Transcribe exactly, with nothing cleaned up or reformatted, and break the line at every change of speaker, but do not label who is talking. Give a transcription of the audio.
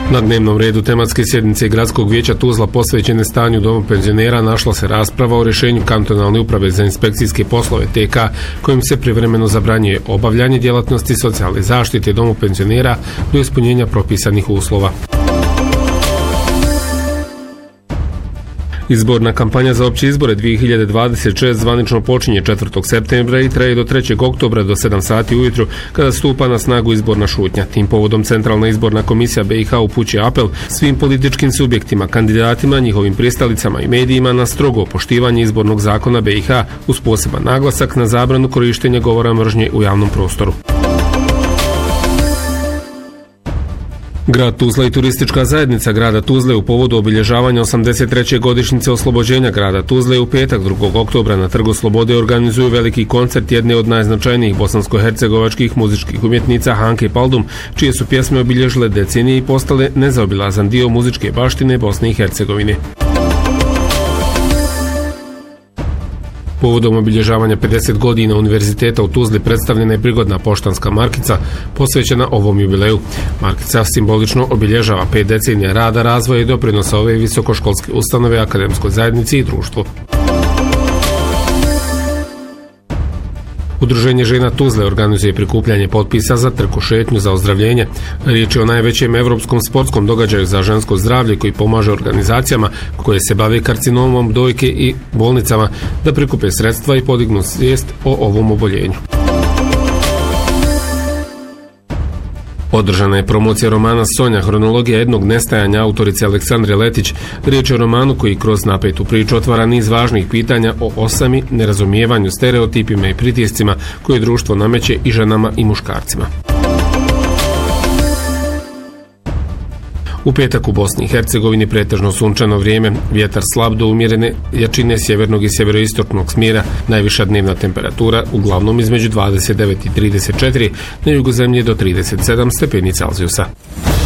Na dnevnom redu tematske sjednice Gradskog vijeća Tuzla posvećene stanju doma penzionera našla se rasprava o rješenju kantonalne uprave za inspekcijske poslove T K kojim se privremeno zabranjuje obavljanje djelatnosti socijalne zaštite domu penzionera do ispunjenja propisanih uslova. Izborna kampanja za opće izbore dvije hiljade dvadeset šest zvanično počinje četvrtog septembra i traje do trećeg oktobra do sedam sati ujutro kada stupa na snagu izborna šutnja. Tim povodom Centralna izborna komisija B i H upućuje apel svim političkim subjektima, kandidatima, njihovim pristalicama i medijima na strogo poštivanje izbornog zakona B i H uz poseban naglasak na zabranu korištenja govora mržnje u javnom prostoru. Grad Tuzla i turistička zajednica grada Tuzle u povodu obilježavanja osamdeset treće godišnjice oslobođenja grada Tuzle u petak drugog oktobra na Trgu Slobode organizuju veliki koncert jedne od najznačajnijih bosansko-hercegovačkih muzičkih umjetnica Hanke Paldum, čije su pjesme obilježile decenije i postale nezaobilazan dio muzičke baštine Bosne i Hercegovine. Povodom obilježavanja pedeset godina Univerziteta u Tuzli predstavljena je prigodna poštanska markica posvećena ovom jubileju. Markica simbolično obilježava pet decenija rada, razvoja i doprinosa ove visokoškolske ustanove, akademskoj zajednici i društvu. Udruženje žena Tuzle organizuje prikupljanje potpisa za trku šetnju za ozdravljenje. Riječ je o najvećem evropskom sportskom događaju za žensko zdravlje koji pomaže organizacijama koje se bave karcinomom dojke i bolnicama da prikupe sredstva i podignu svijest o ovom oboljenju. Održana je promocija romana Sonja, hronologija jednog nestajanja autorice Aleksandre Letić. Riječ je o romanu koji kroz napetu priču otvara niz važnih pitanja o osami, nerazumijevanju, stereotipima i pritiscima koje društvo nameće i ženama i muškarcima. U petak u Bosni i Hercegovini pretežno sunčano vrijeme, vjetar slab do umjerene jačine sjevernog i sjeveroistočnog smjera, najviša dnevna temperatura uglavnom između dvadeset devet i trideset četiri, na jugu zemlje do trideset sedam stepeni Celzijusa.